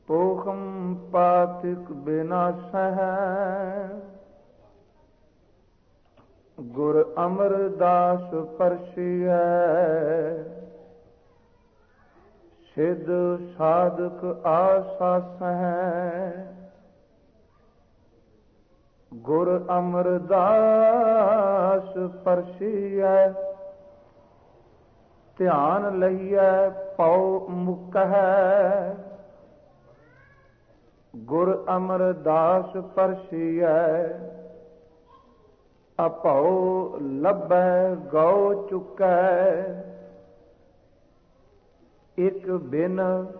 ਪੋਖਮ ਪਾਤਿਕ ਬਿਨਾਸਹਿ, ਗੁਰ ਅਮਰਦਾਸ ਪਰਸੀਐ। ਸਿੱਧ ਸਾਧਕ ਆਸਾਸਹਿ, ਗੁਰ ਅਮਰਦਾਸ ਪਰਸੀਐ। ਧਿਆਨ ਲਈਐ ਪਉ ਮੁਕਹਿ, ਗੁਰ ਅਮਰਦਾਸ ਪਰਸੀਐ। ਅਭਉ ਲੱਭੈ ਗਉ ਚੁਕੈ, ਇਕ ਬਿਨ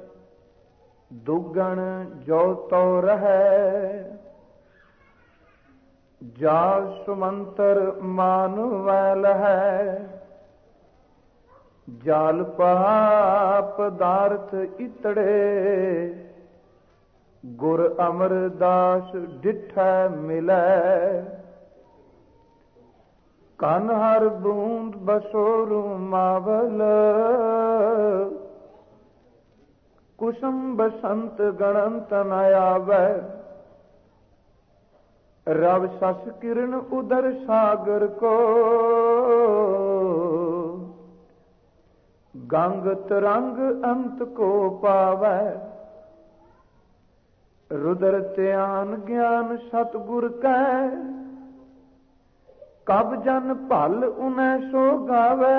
ਦੁਗਣ ਜੋ ਤੋ ਰਹੈ। ਜਾ ਸੁਮੰਤਰ ਮਾਨਵੈ ਲਹੈ, ਜਾਲ ਪਾਪ ਪਦਾਰਥ ਇਤੜੇ। ਗੁਰ ਅਮਰਦਾਸ ਡਿਠੈ ਮਿਲੈ, ਕਨ ਹਰ ਬੂੰਦ ਬਸੋਰੂ ਮਾਵਲ। ਕੁਸੁਮ ਬਸੰਤ ਗਣੰਤ ਨ ਆਵੈ, ਰਵ ਸਸ ਕਿਰਨ ਉਦਰ ਸਾਗਰ ਕੋ। ਗੰਗ ਤਰੰਗ ਅੰਤ ਕੋ ਪਾਵੈ, ਰੁਦਰ ਧਿਆਨ ਗਿਆਨ ਸਤਿਗੁਰ ਕੈ। ਕਬ ਜਨ ਭਲ ਉਨੈ ਸੋ ਗਾਵੈ,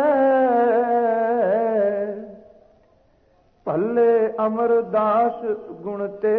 ਭਲੇ ਅਮਰਦਾਸ ਗੁਣ ਤੇ